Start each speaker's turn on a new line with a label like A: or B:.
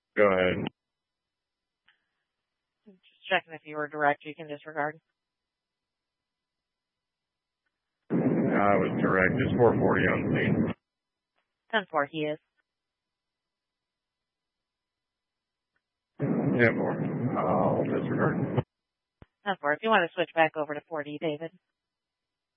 A: Go ahead.
B: Just checking if you were direct. You can disregard.
A: I was direct. It's 440 on the scene.
B: 10-4, he is.
A: Yeah, 4. I'll disregard.
B: 10-4. If you want to switch back over to 4D, David.